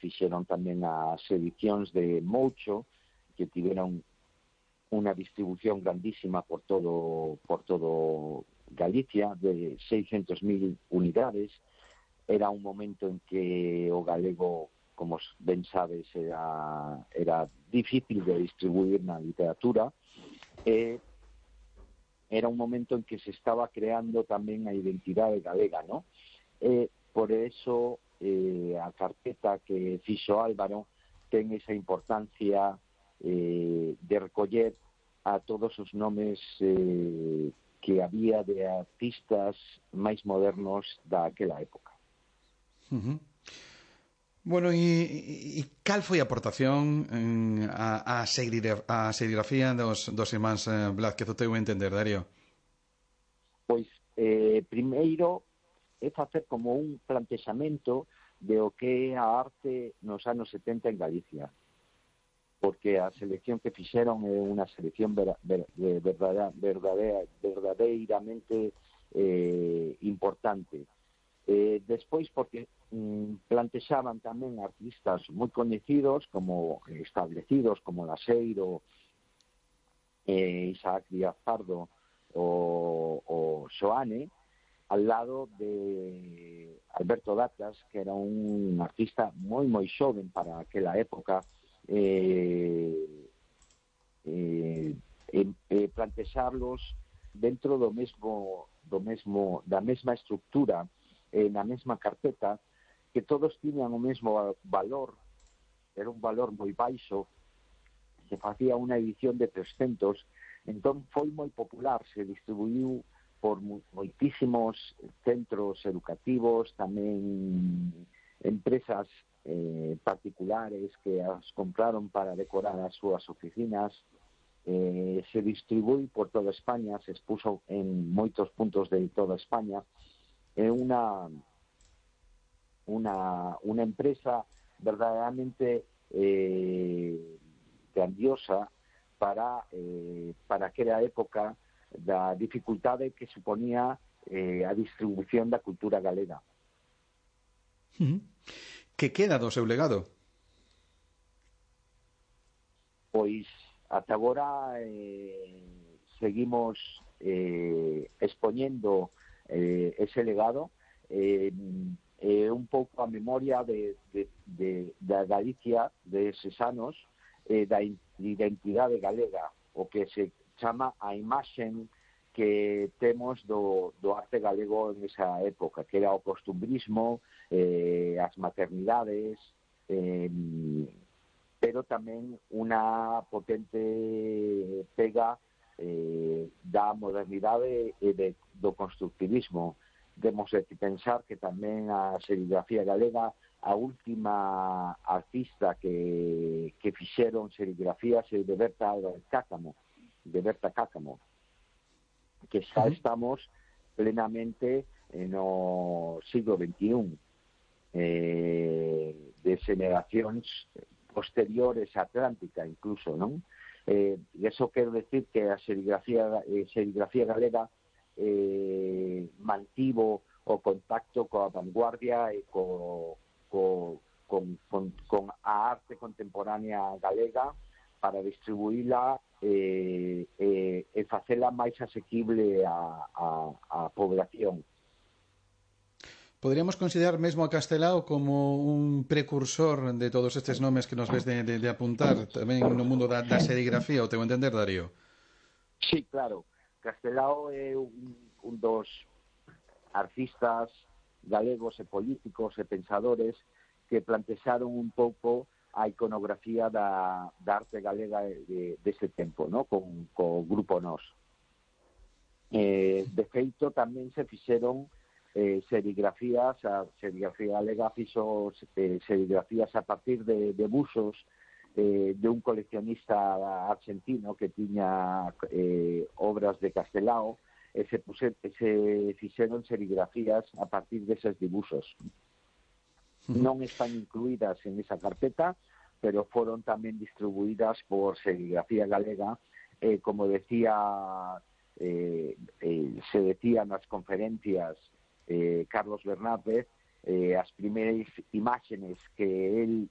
fixeron tamén as edicións de Moucho, que tiveron unha distribución grandísima por todo Galicia, de 600.000 unidades. Era un momento en que o galego, como ben sabes, era difícil de distribuir na literatura, e era un momento en que se estaba creando tamén a identidade galega, ¿no? Por eso a carpeta que fixo Álvaro ten esa importancia de recoller a todos os nomes que había de artistas máis modernos daquela época. Bueno, e cal foi a aportación a serigrafía dos irmáns Blázquez, o teu entender, Darío? Pois, primeiro, é facer como un plantexamento de o que é a arte nos anos 70 en Galicia, porque a selección que fixeron é unha selección verdadeiramente importante. Despois, porque plantexaban tamén artistas moi coñecidos, como establecidos, como Laseiro, Isaac Díaz Pardo o Xoane, al lado de Alberto Datas, que era un artista moi xoven para aquela época, plantexarlos dentro da mesma estructura, na mesma carpeta, que todos tiñan o mesmo valor, era un valor moi baixo, se facía unha edición de 300, entón foi moi popular, se distribuiu por moitísimos centros educativos, tamén empresas particulares que as compraron para decorar as súas oficinas. Se distribui por toda España, se expuso en moitos puntos de toda España. É unha empresa verdadeiramente grandiosa para aquela época da dificultade que suponía a distribución da cultura galega. Que queda do seu legado? Pois ata agora seguimos expoñendo ese legado, un pouco a memoria da Galicia de eses anos, da identidade galega, o que se chama a imaxen que temos do arte galego en esa época, que era o costumbrismo, as maternidades, pero tamén unha potente pega da modernidade e do constructivismo. Temos que pensar que tamén a serigrafía galega, a última artista que fixeron serigrafías é de Berta Cácamo, que xa estamos plenamente no siglo XXI, de xeneracións posteriores a Atlántica incluso, non? E iso quero decir que a serigrafía galega mantivo o contacto coa vanguardia e con a arte contemporánea galega para distribuíla e facela máis asequible á población. Poderíamos considerar mesmo a Castelao como un precursor de todos estes nomes que nos ves de apuntar tamén no mundo da serigrafía, o teu entender, Darío? Sí, claro. Castelao é un dos artistas galegos e políticos e pensadores que plantexaron un pouco a iconografía da arte galega dese tempo, ¿no? Con o Grupo Nós. De feito, tamén se fixeron serigrafías, a serigrafía galega fixo serigrafías a partir de buxos de un coleccionista argentino que tiña obras de Castelao, e se fixeron serigrafías a partir deses dibuxos. Non están incluídas en esa carpeta, pero foron tamén distribuídas por Serigrafía Galega, como decía, se decía nas conferencias Carlos Bernárdez, as primeiras imágenes que él